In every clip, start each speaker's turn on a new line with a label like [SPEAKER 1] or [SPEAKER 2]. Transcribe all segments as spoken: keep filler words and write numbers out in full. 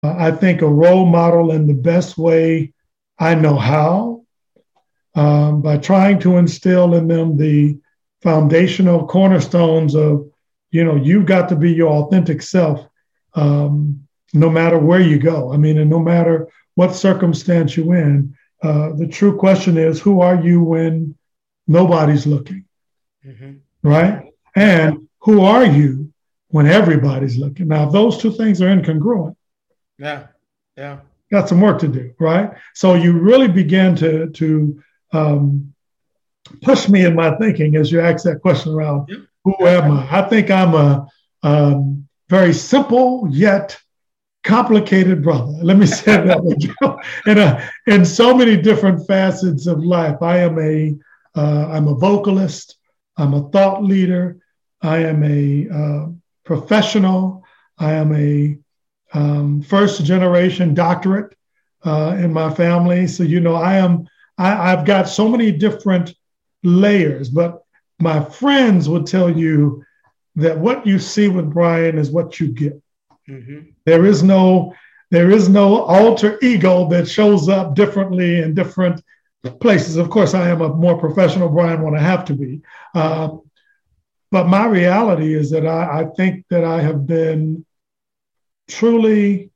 [SPEAKER 1] I think a role model in the best way I know how, um, by trying to instill in them the foundational cornerstones of, you know, you've got to be your authentic self, um, no matter where you go. I mean, and no matter what circumstance you're in. Uh, the true question is, who are you when nobody's looking, mm-hmm. right? And who are you when everybody's looking? Now, if those two things are incongruent,
[SPEAKER 2] yeah, yeah,
[SPEAKER 1] got some work to do, right? So you really begin to to um, push me in my thinking as you ask that question around, yep. who am I? I think I'm a um, very simple yet complicated brother. Let me say it that way. in, a, in so many different facets of life. I am a, uh, I'm a vocalist. I'm a thought leader. I am a uh, professional. I am a um, first generation doctorate uh, in my family. So, you know, I am, I, I've got so many different layers, but my friends would tell you that what you see with Brian is what you get. Mm-hmm. There is no, there is no alter ego that shows up differently in different places. Of course, I am a more professional Brian when I have to be. Uh, but my reality is that I, I think that I have been truly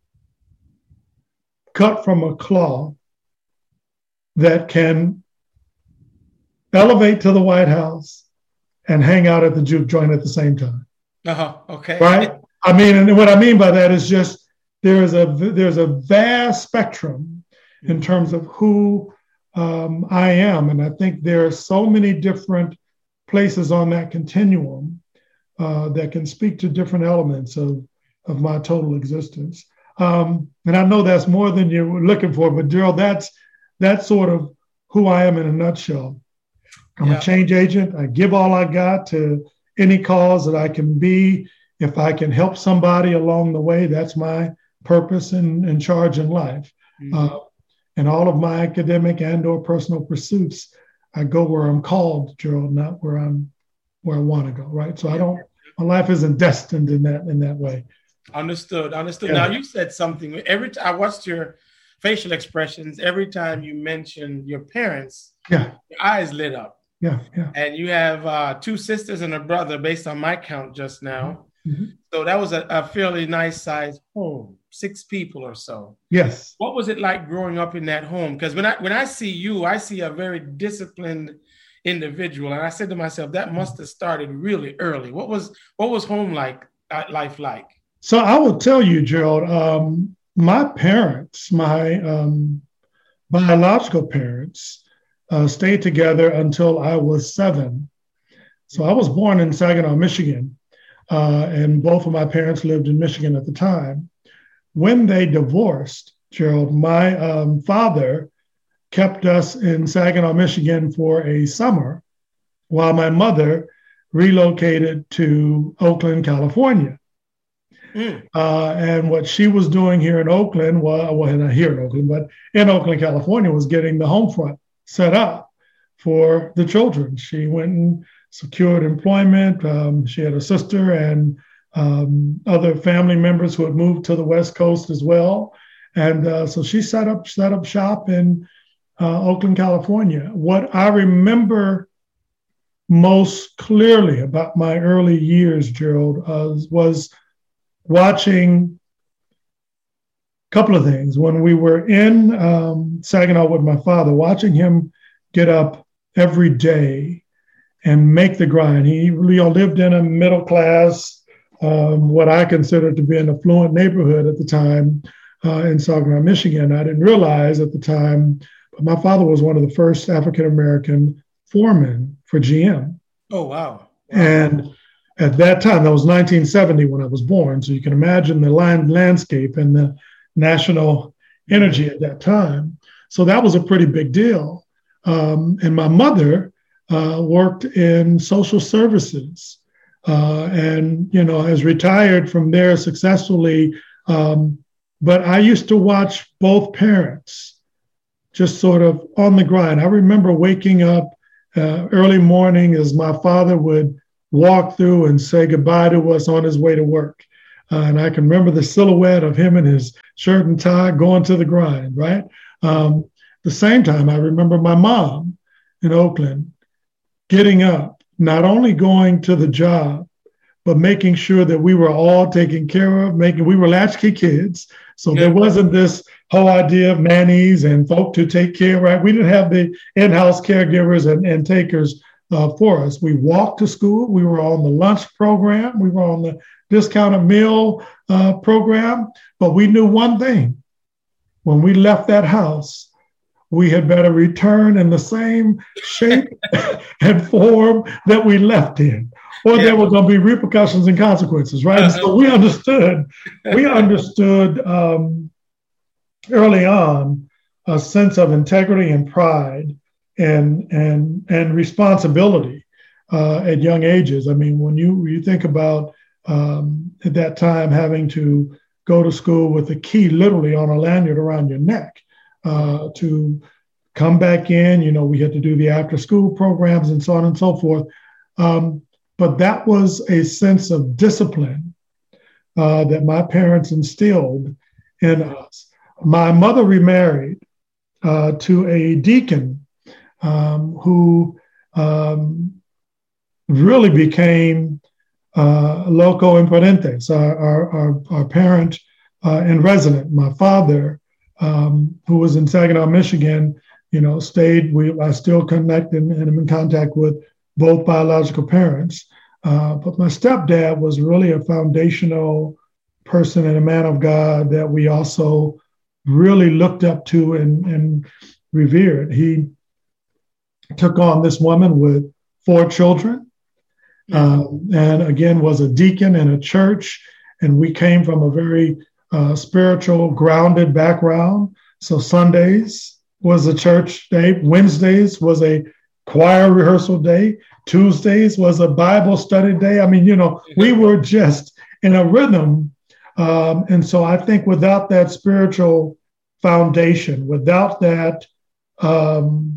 [SPEAKER 1] cut from a cloth that can elevate to the White House and hang out at the juke joint at the same time.
[SPEAKER 2] Uh-huh. Okay.
[SPEAKER 1] Right? I mean, and what I mean by that is just there is a there's a vast spectrum in terms of who um, I am, and I think there are so many different places on that continuum uh, that can speak to different elements of of my total existence. Um, and I know that's more than you were looking for, but Gerald, that's that's sort of who I am in a nutshell. I'm yeah. a change agent. I give all I got to any cause that I can be. If I can help somebody along the way, that's my purpose and, and charge in life. Mm-hmm. Uh, and all of my academic and or personal pursuits, I go where I'm called, Gerald, not where I'm where I want to go. Right. So I don't. My life isn't destined in that in that way.
[SPEAKER 2] Understood. Understood.
[SPEAKER 1] Yeah.
[SPEAKER 2] Now you said something. Every time I watched your facial expressions, every time you mentioned your parents,
[SPEAKER 1] yeah,
[SPEAKER 2] your eyes lit up.
[SPEAKER 1] Yeah. Yeah.
[SPEAKER 2] And you have uh, two sisters and a brother, based on my count just now.
[SPEAKER 1] Mm-hmm.
[SPEAKER 2] So that was a, a fairly nice sized home, six people or so.
[SPEAKER 1] Yes.
[SPEAKER 2] What was it like growing up in that home? Because when I when I see you, I see a very disciplined individual, and I said to myself, that must have started really early. What was what was home like, uh, life like?
[SPEAKER 1] So I will tell you, Gerald, um, my parents, my um, biological parents, uh, stayed together until I was seven. So I was born in Saginaw, Michigan. Uh, and both of my parents lived in Michigan at the time. When they divorced, Gerald, my um, father kept us in Saginaw, Michigan for a summer while my mother relocated to Oakland, California. Mm. Uh, and what she was doing here in Oakland, well, well, not here in Oakland, but in Oakland, California, was getting the home front set up for the children. She went and secured employment. Um, she had a sister and um, other family members who had moved to the West Coast as well. And uh, so she set up set up shop in uh, Oakland, California. What I remember most clearly about my early years, Gerald, uh, was watching a couple of things. When we were in um, Saginaw with my father, watching him get up every day and make the grind. He you know, lived in a middle class, um, what I considered to be an affluent neighborhood at the time uh, in Saginaw, Michigan. I didn't realize at the time, but my father was one of the first African-American foremen for G M.
[SPEAKER 2] Oh, wow. wow.
[SPEAKER 1] And at that time, that was nineteen seventy when I was born. So you can imagine the land, landscape and the national energy at that time. So that was a pretty big deal. Um, and my mother Uh, worked in social services uh, and, you know, has retired from there successfully. Um, but I used to watch both parents just sort of on the grind. I remember waking up uh, early morning as my father would walk through and say goodbye to us on his way to work. Uh, and I can remember the silhouette of him in his shirt and tie going to the grind, right? Um, the same time, I remember my mom in Oakland getting up, not only going to the job, but making sure that we were all taken care of, making, we were latchkey kids. So yeah. There wasn't this whole idea of nannies and folk to take care, right? We didn't have the in-house caregivers and, and takers uh, for us. We walked to school. We were on the lunch program. We were on the discounted meal uh, program. But we knew one thing. When we left that house, we had better return in the same shape and form that we left in, or yeah. There were going to be repercussions and consequences, right? Uh-huh. So we understood, we understood um, early on a sense of integrity and pride and and and responsibility uh, at young ages. I mean, when you you think about um, at that time having to go to school with a key literally on a lanyard around your neck. Uh, to come back in, you know, we had to do the after school programs and so on and so forth. Um, but that was a sense of discipline uh, that my parents instilled in us. My mother remarried uh, to a deacon um, who um, really became uh, loco imponentes, our, our, our, our parent uh, in resident. My father, Um, who was in Saginaw, Michigan, you know, stayed. We I still connect and, and am in contact with both biological parents. Uh, but my stepdad was really a foundational person and a man of God that we also really looked up to and, and revered. He took on this woman with four children, um, and again was a deacon in a church. And we came from a very Uh, spiritual, grounded background. So Sundays was a church day. Wednesdays was a choir rehearsal day. Tuesdays was a Bible study day. I mean, you know, we were just in a rhythm. Um, and so I think without that spiritual foundation, without that um,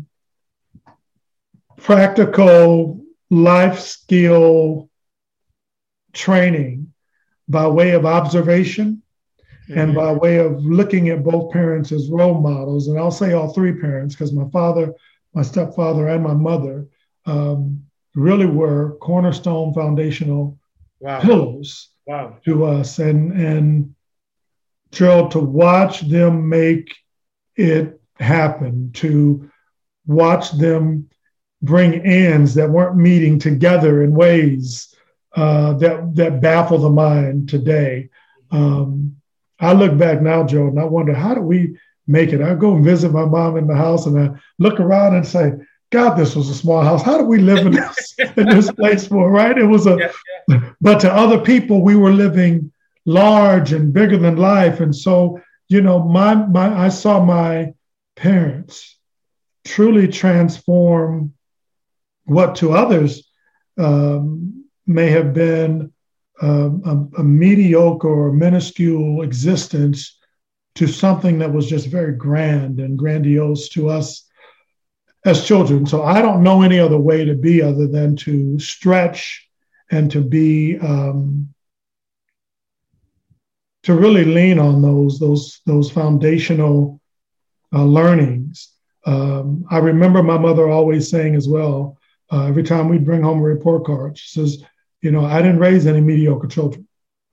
[SPEAKER 1] practical life skill training by way of observation, and by way of looking at both parents as role models, and I'll say all three parents, because my father, my stepfather, and my mother um, really were cornerstone foundational wow. pillars wow. to us. And, and Gerald, to watch them make it happen, to watch them bring ends that weren't meeting together in ways uh, that, that baffle the mind today. Um, I look back now, Joe, and I wonder, how do we make it? I go and visit my mom in the house, and I look around and say, God, this was a small house. How do we live in this, in this place for, right? It was a, yeah, yeah. But to other people, we were living large and bigger than life. And so, you know, my, my, I saw my parents truly transform what to others um, may have been Um, a, a mediocre or minuscule existence to something that was just very grand and grandiose to us as children. So I don't know any other way to be other than to stretch and to be, um, to really lean on those, those, those foundational uh, learnings. Um, I remember my mother always saying as well, uh, every time we'd bring home a report card, she says, you know, I didn't raise any mediocre children.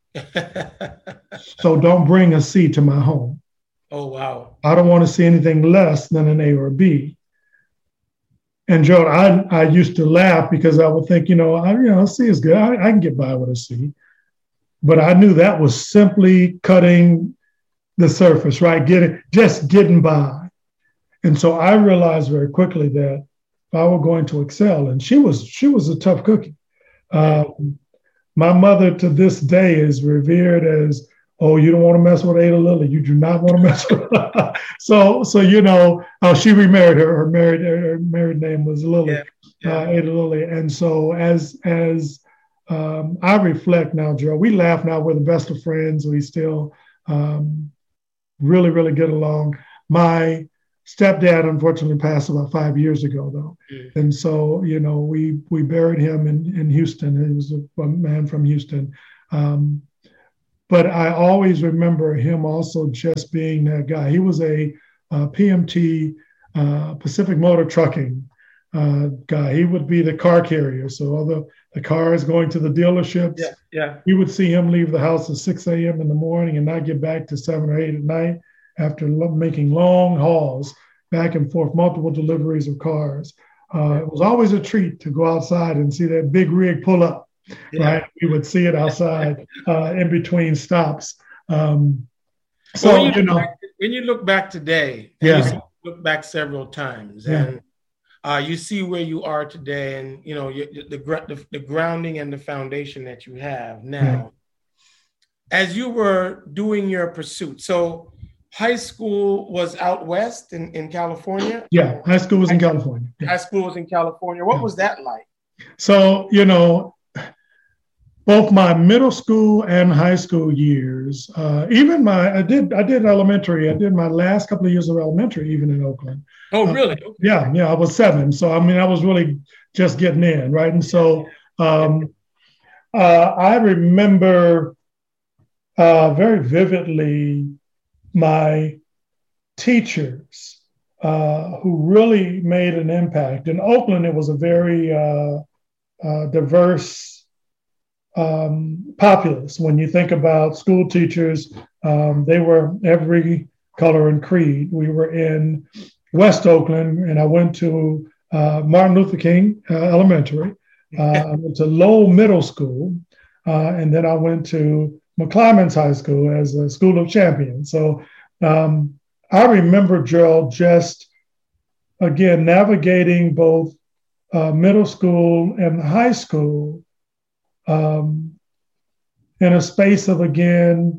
[SPEAKER 1] So don't bring a C to my home.
[SPEAKER 2] Oh, wow.
[SPEAKER 1] I don't want to see anything less than an A or a B. And Joe, I, I used to laugh because I would think, you know, I, you know, a C is good. I, I can get by with a C. But I knew that was simply cutting the surface, right? Getting, just getting by. And so I realized very quickly that if I were going to excel, and she was, she was a tough cookie. Um, my mother to this day is revered as, oh, you don't want to mess with Ada Lily. You do not want to mess with her. so, so you know, uh, she remarried her. Her married her married name was Lily, yeah, yeah. Uh, Ada Lily. And so, as as um, I reflect now, Joe, we laugh now. We're the best of friends. We still um, really, really get along. My stepdad unfortunately passed about five years ago, though. Mm. And so, you know, we we buried him in, in Houston. He was a, a man from Houston. Um, but I always remember him also just being that guy. He was a uh, P M T, uh, Pacific Motor Trucking uh, guy. He would be the car carrier. So all the, the cars going to the dealerships,
[SPEAKER 2] Yeah, yeah.
[SPEAKER 1] we would see him leave the house at six a.m. in the morning and not get back to seven or eight at night after lo- making long hauls back and forth, multiple deliveries of cars. Uh, it was always a treat to go outside and see that big rig pull up. Yeah. Right, we would see it outside uh, in between stops. Um, so
[SPEAKER 2] well, when you,
[SPEAKER 1] you know,
[SPEAKER 2] back, when you look back today,
[SPEAKER 1] yeah,
[SPEAKER 2] you look back several times,
[SPEAKER 1] yeah.
[SPEAKER 2] and uh, you see where you are today, and you know you, the, the the grounding and the foundation that you have now. Yeah. As you were doing your pursuit, so high school was out west in, in California.
[SPEAKER 1] Yeah, high school was in California. Yeah.
[SPEAKER 2] High school was in California. What yeah. was that like?
[SPEAKER 1] So you know. Both my middle school and high school years, uh, even my, I did, I did elementary. I did my last couple of years of elementary, even in Oakland.
[SPEAKER 2] Oh, really?
[SPEAKER 1] Uh, yeah, yeah. I was seven, so I mean, I was really just getting in, right? And so, um, uh, I remember uh, very vividly my teachers uh, who really made an impact. In Oakland, it was a very uh, uh, diverse. Um, populace. When you think about school teachers, um, they were every color and creed. We were in West Oakland, and I went to uh, Martin Luther King uh, Elementary. Uh, I went to Lowell Middle School, uh, and then I went to McClymonds High School as a school of champions. So um, I remember, Gerald, just again navigating both uh, middle school and high school. Um, in a space of, again,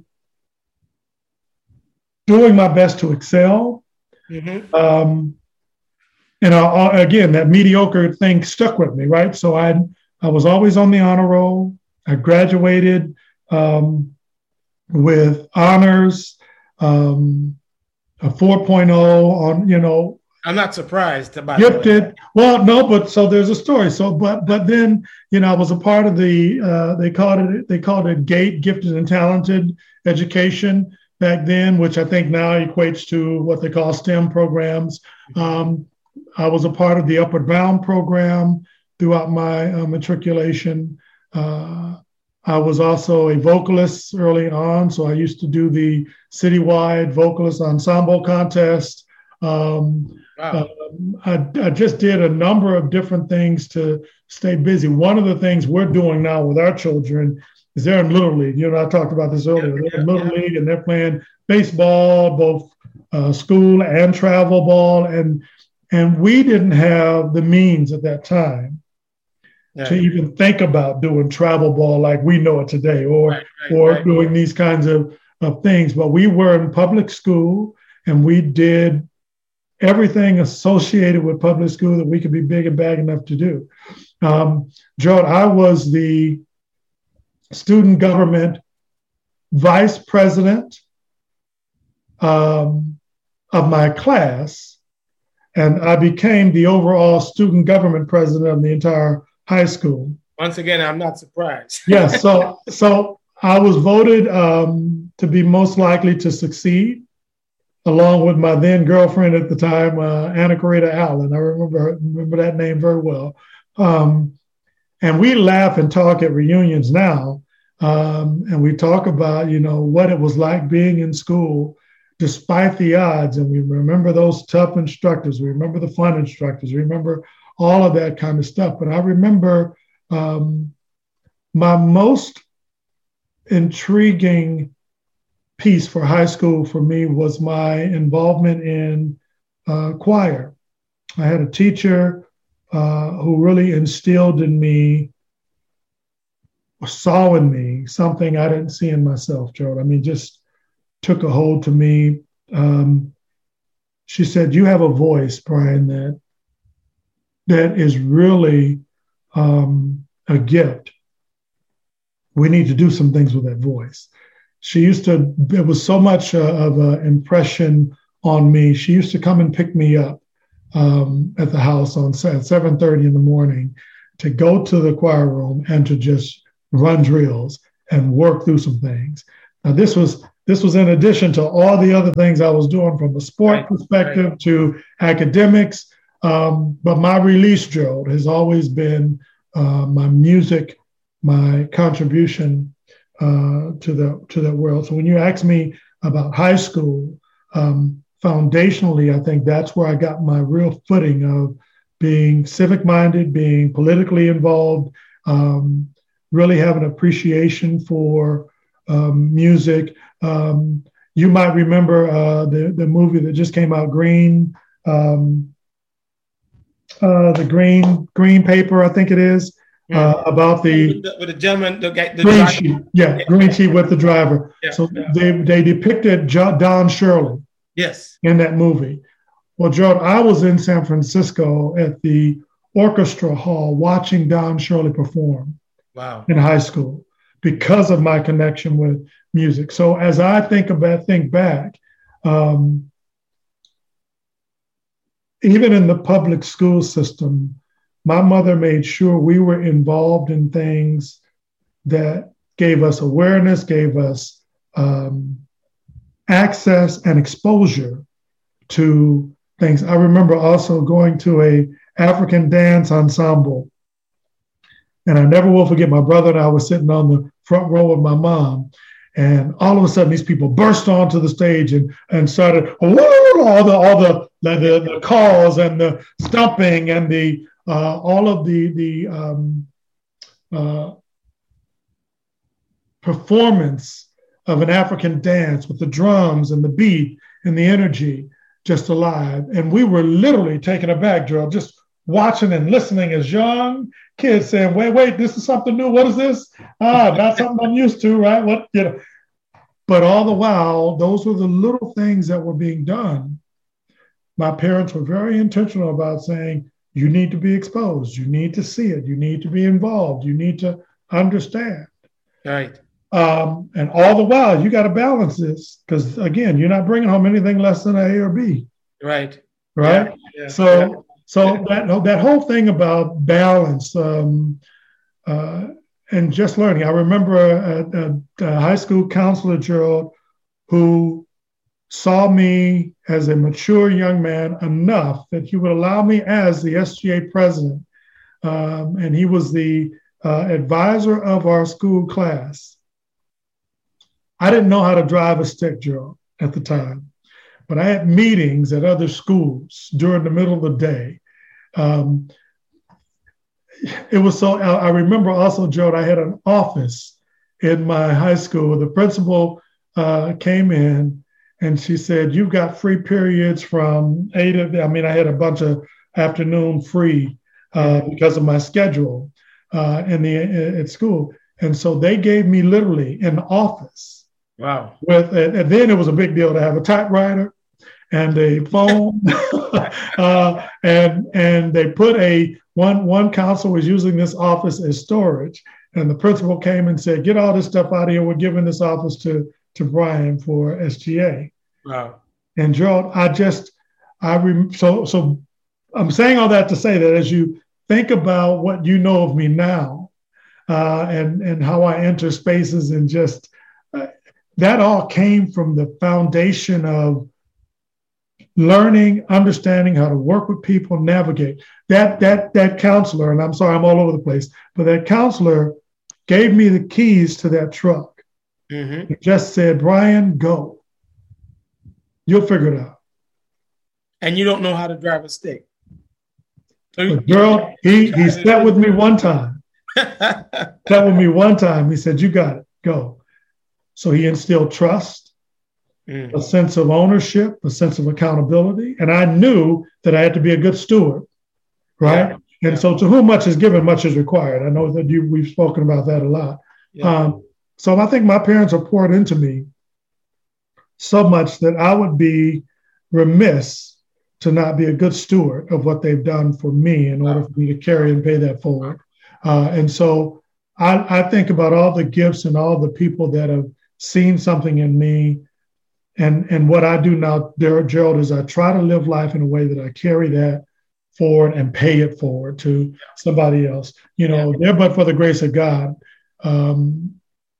[SPEAKER 1] doing my best to excel. Mm-hmm. Um, and I, again, that mediocre thing stuck with me, right? So I I was always on the honor roll. I graduated um, with honors, um, a four point oh on, you know,
[SPEAKER 2] I'm not surprised about
[SPEAKER 1] gifted. Well, no, but so there's a story. So, but but then you know I was a part of the uh, they called it they called it GATE, Gifted and Talented Education back then, which I think now equates to what they call STEM programs. Um, I was a part of the Upward Bound program throughout my uh, matriculation. Uh, I was also a vocalist early on, so I used to do the citywide vocalist ensemble contest. Um, Wow. Um, I, I just did a number of different things to stay busy. One of the things we're doing now with our children is they're in Little League. You know, I talked about this earlier. Yeah, they're in Little yeah. League, and they're playing baseball, both uh, school and travel ball. And and we didn't have the means at that time yeah. to even think about doing travel ball like we know it today, or right, right, or right. doing these kinds of, of things. But we were in public school, and we did everything associated with public school that we could be big and bad enough to do. Um, Gerald, I was the student government vice president um, of my class, and I became the overall student government president of the entire high school.
[SPEAKER 2] Once again, I'm not surprised.
[SPEAKER 1] yeah, so so I was voted um, to be most likely to succeed, along with my then girlfriend at the time, uh, Anna Coretta Allen. I remember remember that name very well. Um, and we laugh and talk at reunions now, um, and we talk about, you know, what it was like being in school despite the odds. And we remember those tough instructors. We remember the fun instructors. We remember all of that kind of stuff. But I remember um, my most intriguing piece for high school for me was my involvement in uh, choir. I had a teacher uh, who really instilled in me, or saw in me, something I didn't see in myself, Gerald. I mean, just took a hold to me. Um, she said, "You have a voice, Brian, that that is really um, a gift. We need to do some things with that voice." She used to, it was so much uh, of an impression on me. She used to come and pick me up um, at the house on at seven thirty in the morning to go to the choir room and to just run drills and work through some things. Now, this was this was in addition to all the other things I was doing from a sport
[SPEAKER 2] Right.
[SPEAKER 1] perspective
[SPEAKER 2] Right.
[SPEAKER 1] to academics. Um, but my release, Gerald, has always been uh, my music, my contribution uh, to the to the world. So when you ask me about high school, um, foundationally, I think that's where I got my real footing of being civic-minded, being politically involved, um, really have an appreciation for um, music. Um, you might remember uh, the the movie that just came out, Green, um, uh, the Green Green Paper, I think it is, uh, about the
[SPEAKER 2] with the, with the gentleman, the guy, the
[SPEAKER 1] Green
[SPEAKER 2] driver.
[SPEAKER 1] Sheet. Yeah, Green Sheet with the driver.
[SPEAKER 2] Yeah,
[SPEAKER 1] So
[SPEAKER 2] yeah.
[SPEAKER 1] they they depicted Jo- Don Shirley
[SPEAKER 2] Yes.
[SPEAKER 1] in that movie. Well, Gerald, I was in San Francisco at the orchestra hall watching Don Shirley perform
[SPEAKER 2] Wow.
[SPEAKER 1] in high school because of my connection with music. So as I think about think back, um, even in the public school system, my mother made sure we were involved in things that gave us awareness, gave us um, access and exposure to things. I remember also going to a African dance ensemble, and I never will forget, my brother and I were sitting on the front row with my mom, and all of a sudden these people burst onto the stage and, and started all the all the the, the, the calls and the stumping and the uh, all of the the um, uh, performance of an African dance with the drums and the beat and the energy just alive. And we were literally taken aback, Gerald, just watching and listening as young kids saying, wait, wait, this is something new. What is this? Ah, not something I'm used to, right? What, you know. But all the while, those were the little things that were being done. My parents were very intentional about saying, you need to be exposed. You need to see it. You need to be involved. You need to understand.
[SPEAKER 2] Right.
[SPEAKER 1] Um, and all the while, you got to balance this because, again, you're not bringing home anything less than an A or B.
[SPEAKER 2] Right.
[SPEAKER 1] Right.
[SPEAKER 2] Yeah. Yeah.
[SPEAKER 1] So,
[SPEAKER 2] Yeah.
[SPEAKER 1] so that that whole thing about balance um, uh, and just learning. I remember a, a, a high school counselor, Gerald, who saw me as a mature young man enough that he would allow me as the S G A president, um, and he was the uh, advisor of our school class. I didn't know how to drive a stick, Gerald, at the time, but I had meetings at other schools during the middle of the day. Um, it was so, I remember also, Gerald, I had an office in my high school. The principal uh, came in and she said, you've got free periods from eight of, I mean, I had a bunch of afternoon free uh, because of my schedule uh, in the, at school. And so they gave me literally an office.
[SPEAKER 2] Wow.
[SPEAKER 1] With and then it was a big deal to have a typewriter and a phone, uh, and and they put a one one counselor was using this office as storage, and the principal came and said, "Get all this stuff out of here. We're giving this office to to Brian for S G A."
[SPEAKER 2] Wow.
[SPEAKER 1] And Gerald, I just I rem- so so I'm saying all that to say that as you think about what you know of me now, uh, and and how I enter spaces and just. Uh, That all came from the foundation of learning, understanding how to work with people, navigate. That that that counselor, and I'm sorry, I'm all over the place, but that counselor gave me the keys to that truck.
[SPEAKER 2] Mm-hmm.
[SPEAKER 1] He just said, Brian, go. You'll figure it out.
[SPEAKER 2] And you don't know how to drive a stick. So
[SPEAKER 1] But girl, he he sat with me one time. sat with me one time. He said, you got it, go. So he instilled trust, mm. a sense of ownership, a sense of accountability. And I knew that I had to be a good steward, right? Yeah. And yeah. so to whom much is given, much is required. I know that you, we've spoken about that a lot. Yeah. Um, so I think my parents have poured into me so much that I would be remiss to not be a good steward of what they've done for me in order for me to carry and pay that forward. Uh, and so I, I think about all the gifts and all the people that have seen something in me. And, and what I do now, Gerald, is I try to live life in a way that I carry that forward and pay it forward to somebody else. You know, yeah. there but for the grace of God, um,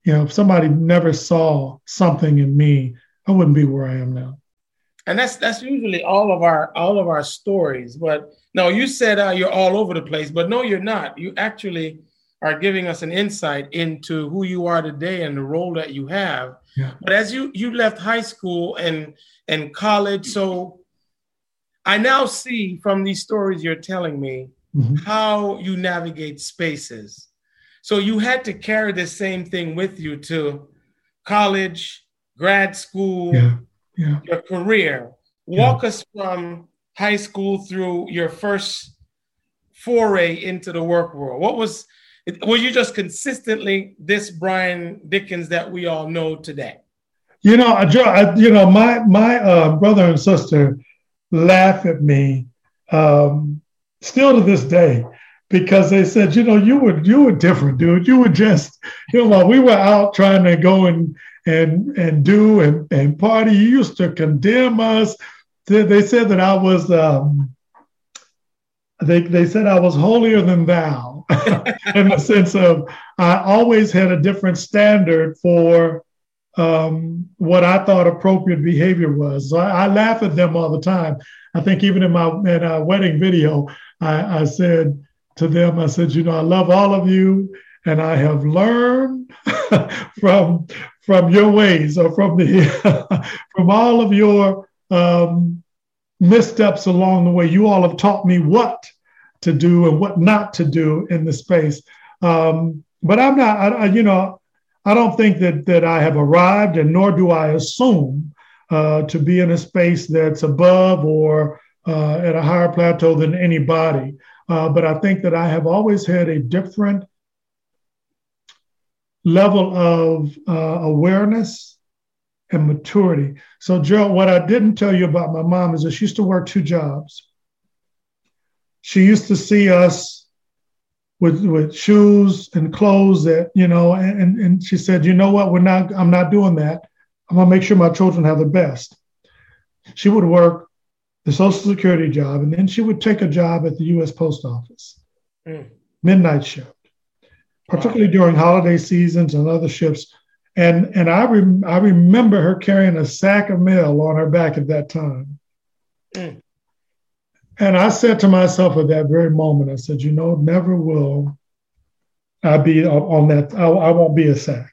[SPEAKER 1] you know, if somebody never saw something in me, I wouldn't be where I am now.
[SPEAKER 2] And that's that's usually all of our all of our stories. But no, you said uh, you're all over the place, but no, you're not. You actually are giving us an insight into who you are today and the role that you have.
[SPEAKER 1] Yeah.
[SPEAKER 2] But as you you left high school and and college, so I now see from these stories you're telling me mm-hmm. how you navigate spaces. So you had to carry the same thing with you to college, grad school,
[SPEAKER 1] yeah. Yeah.
[SPEAKER 2] your career. Walk
[SPEAKER 1] yeah.
[SPEAKER 2] us from high school through your first foray into the work world. What was, were you just consistently this Brian Dickens that we all know today?
[SPEAKER 1] You know, I, you know, my my uh, brother and sister laugh at me um, still to this day, because they said, you know, you were you were different, dude. You were just, you know, while we were out trying to go and and and do and, and party, you used to condemn us. They, they said that I was, um, they they said I was holier than thou, in the sense of I always had a different standard for um, what I thought appropriate behavior was. So I, I laugh at them all the time. I think even in my in our wedding video, I, I said to them, I said, you know, I love all of you, and I have learned from from your ways, or from the from all of your um, missteps along the way. You all have taught me what to do and what not to do in the space. Um, but I'm not, I, I, you know, I don't think that that I have arrived, and nor do I assume uh, to be in a space that's above or uh, at a higher plateau than anybody. Uh, but I think that I have always had a different level of uh, awareness and maturity. So, Gerald, what I didn't tell you about my mom is that she used to work two jobs. She used to see us with with shoes and clothes that, you know, and, and she said, you know what, we're not, I'm not doing that. I'm gonna make sure my children have the best. She would work the Social Security job, and then she would take a job at the U S Post Office, mm. midnight shift, particularly wow. during holiday seasons and other shifts. And and I rem- I remember her carrying a sack of mail on her back at that time. Mm. And I said to myself at that very moment, I said, you know, never will I be on that. I, I won't be a sack.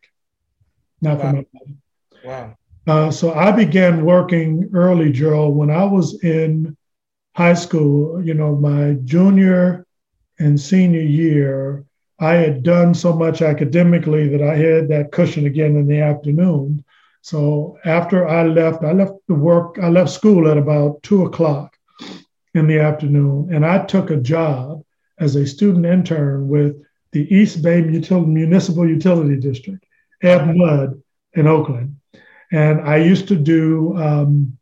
[SPEAKER 1] Not wow. for my mother.
[SPEAKER 2] Wow.
[SPEAKER 1] Uh, so I began working early, Gerald, when I was in high school. You know, my junior and senior year, I had done so much academically that I had that cushion again in the afternoon. So after I left, I left the work, I left school at about two o'clock in the afternoon, and I took a job as a student intern with the East Bay Mutil- Municipal Utility District, E B M U D in Oakland. And I used to do, um,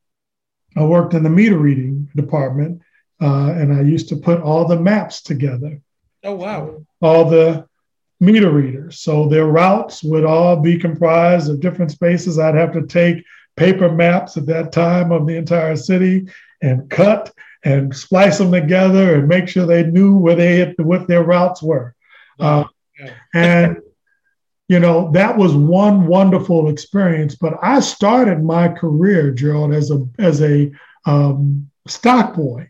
[SPEAKER 1] I worked in the meter reading department, uh, and I used to put all the maps together.
[SPEAKER 2] Oh, wow.
[SPEAKER 1] All the meter readers. So their routes would all be comprised of different spaces. I'd have to take paper maps at that time of the entire city and cut and splice them together and make sure they knew where they had, what their routes were. Uh, yeah. And, you know, that was one wonderful experience. But I started my career, Gerald, as a, as a um, stock boy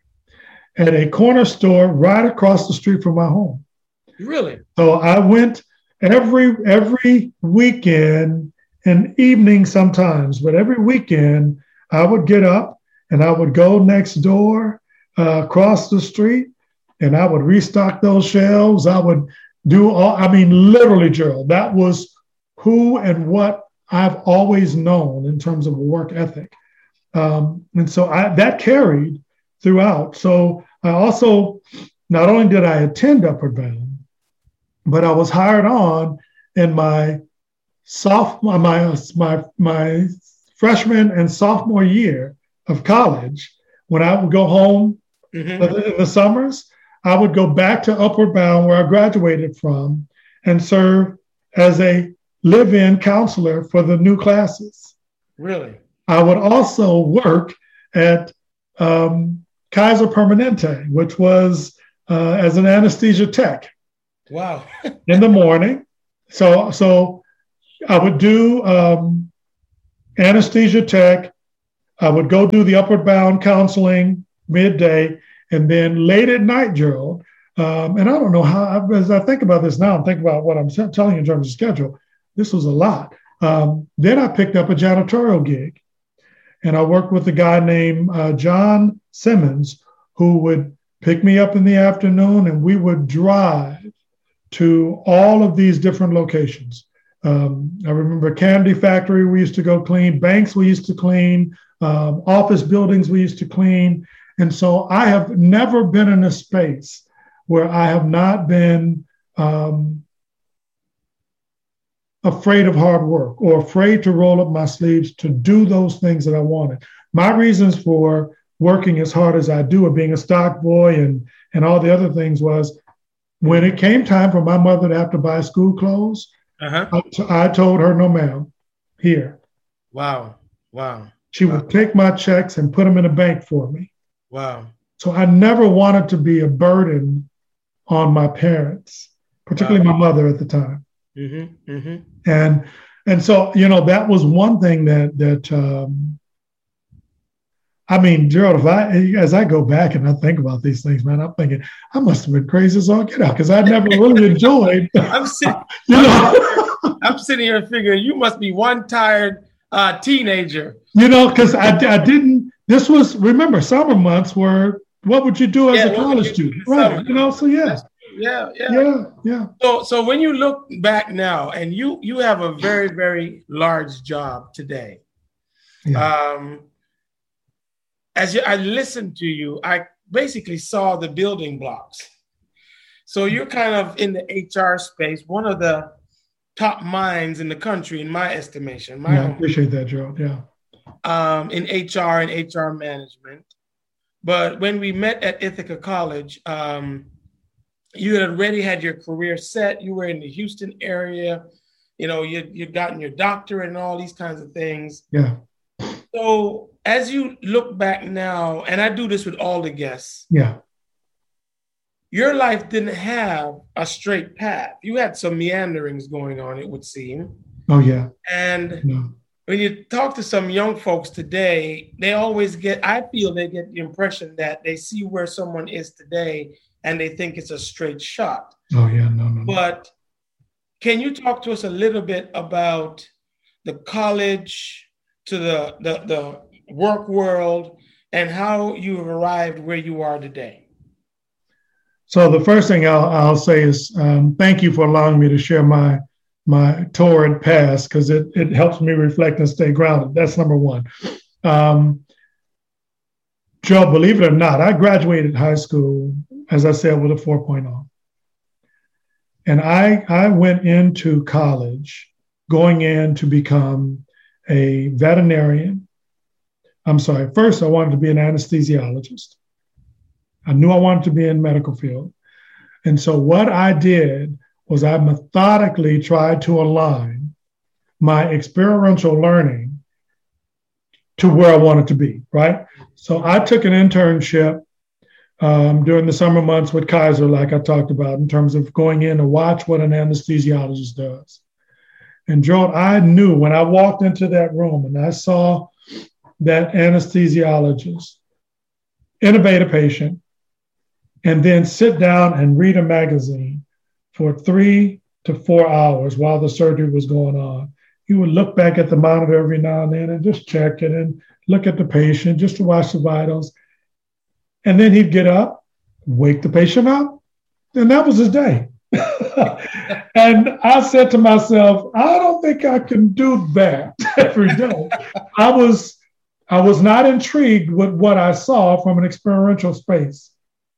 [SPEAKER 1] at a corner store right across the street from my home.
[SPEAKER 2] Really?
[SPEAKER 1] So I went every every weekend and evening sometimes, but every weekend I would get up and I would go next door uh, across the street, and I would restock those shelves. I would do all, I mean, literally, Gerald, that was who and what I've always known in terms of work ethic. Um, and so I, that carried throughout. So I also, not only did I attend Upward Bound, but I was hired on in my sophomore, my, my, my freshman and sophomore year of college. When I would go home mm-hmm. in the summers, I would go back to Upward Bound, where I graduated from, and serve as a live-in counselor for the new classes.
[SPEAKER 2] Really?
[SPEAKER 1] I would also work at um, Kaiser Permanente, which was uh, as an anesthesia tech.
[SPEAKER 2] Wow.
[SPEAKER 1] In the morning. So, so I would do um, anesthesia tech. I would go do the upward bound counseling midday, and then late at night, Gerald. Um, and I don't know how, as I think about this now and think about what I'm telling you in terms of schedule, this was a lot. Um, then I picked up a janitorial gig, and I worked with a guy named uh, John Simmons, who would pick me up in the afternoon, and we would drive to all of these different locations. Um, I remember Candy Factory we used to go clean, banks we used to clean, um, office buildings we used to clean. And so I have never been in a space where I have not been um, afraid of hard work or afraid to roll up my sleeves to do those things that I wanted. My reasons for working as hard as I do, or being a stock boy and, and all the other things, was when it came time for my mother to have to buy school clothes, uh-huh. I, t- I told her, no, ma'am, here.
[SPEAKER 2] Wow. Wow.
[SPEAKER 1] She
[SPEAKER 2] wow.
[SPEAKER 1] would take my checks and put them in a bank for me.
[SPEAKER 2] Wow.
[SPEAKER 1] So I never wanted to be a burden on my parents, particularly wow. my mother at the time.
[SPEAKER 2] Mm-hmm. Mm-hmm.
[SPEAKER 1] And and so, you know, that was one thing that, that um, I mean, Gerald, if I, as I go back and I think about these things, man, I'm thinking I must have been crazy as all get out, because I never really enjoyed.
[SPEAKER 2] I'm sitting, you know, I'm sitting here figuring you must be one tired uh, teenager.
[SPEAKER 1] You know, because I, I didn't. This was, remember, summer months were, what would you do as
[SPEAKER 2] yeah,
[SPEAKER 1] a college student, right?
[SPEAKER 2] Summer.
[SPEAKER 1] You know, so yeah,
[SPEAKER 2] yeah, yeah,
[SPEAKER 1] yeah, yeah.
[SPEAKER 2] So, so when you look back now, and you you have a very very large job today. Yeah. Um, As you, I listened to you, I basically saw the building blocks. So you're kind of in the H R space, one of the top minds in the country, in my estimation. My
[SPEAKER 1] yeah, I appreciate that, Gerald. Yeah.
[SPEAKER 2] Um, in H R and H R management. But when we met at Ithaca College, um, you had already had your career set. You were in the Houston area. You know, you'd, you'd gotten your doctorate and all these kinds of things.
[SPEAKER 1] Yeah.
[SPEAKER 2] So as you look back now, and I do this with all the guests,
[SPEAKER 1] yeah,
[SPEAKER 2] your life didn't have a straight path. You had some meanderings going on, it would seem.
[SPEAKER 1] Oh, yeah.
[SPEAKER 2] And
[SPEAKER 1] yeah.
[SPEAKER 2] when you talk to some young folks today, they always get, I feel they get the impression that they see where someone is today and they think it's a straight shot.
[SPEAKER 1] Oh, yeah, no, no.
[SPEAKER 2] But can you talk to us a little bit about the college to the, the, the work world and how you have arrived where you are today?
[SPEAKER 1] So the first thing I'll, I'll say is um, thank you for allowing me to share my my torrid past, because it, it helps me reflect and stay grounded. That's number one. Um, Joe, believe it or not, I graduated high school, as I said, with a four point oh. And I, I went into college going in to become a veterinarian. I'm sorry. First, I wanted to be an anesthesiologist. I knew I wanted to be in the medical field. And so what I did was I methodically tried to align my experiential learning to where I wanted to be, right? So I took an internship um, during the summer months with Kaiser, like I talked about, in terms of going in to watch what an anesthesiologist does. And Gerald, I knew when I walked into that room and I saw that anesthesiologist intubate a patient and then sit down and read a magazine for three to four hours while the surgery was going on. He would look back at the monitor every now and then and just check it and look at the patient just to watch the vitals. And then he'd get up, wake the patient up, and that was his day. And I said to myself, I don't think I can do that every day. I was, I was not intrigued with what I saw from an experiential space.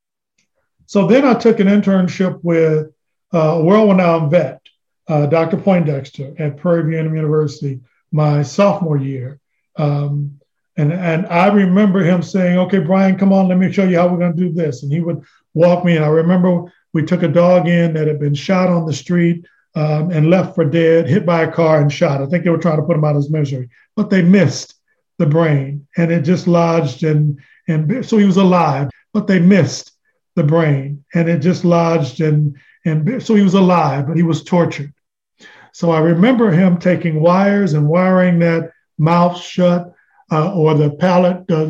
[SPEAKER 1] So then I took an internship with uh, a world-renowned vet, uh, Doctor Poindexter at Prairie View University, my sophomore year. Um, and, and I remember him saying, okay, Brian, come on, let me show you how we're going to do this. And he would walk me in. I remember we took a dog in that had been shot on the street um, and left for dead, hit by a car and shot. I think they were trying to put him out of his misery, but they missed the brain and it just lodged in, and so he was alive, but they missed the brain and it just lodged and and so he was alive, but he was tortured. So I remember him taking wires and wiring that mouth shut, uh, or the pallet, uh,